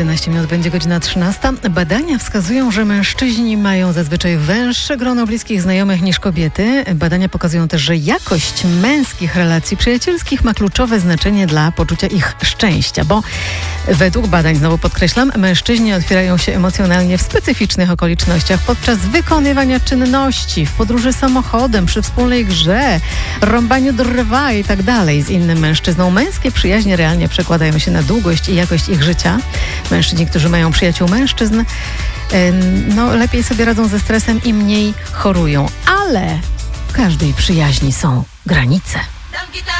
11 minut będzie godzina 13. Badania wskazują, że mężczyźni mają zazwyczaj węższe grono bliskich znajomych niż kobiety. Badania pokazują też, że jakość męskich relacji przyjacielskich ma kluczowe znaczenie dla poczucia ich szczęścia, bo według badań, znowu podkreślam, mężczyźni otwierają się emocjonalnie w specyficznych okolicznościach podczas wykonywania czynności, w podróży samochodem, przy wspólnej grze, rąbaniu drwa i tak dalej z innym mężczyzną. Męskie przyjaźnie realnie przekładają się na długość i jakość ich życia. Mężczyźni, którzy mają przyjaciół mężczyzn, lepiej sobie radzą ze stresem i mniej chorują. Ale w każdej przyjaźni są granice.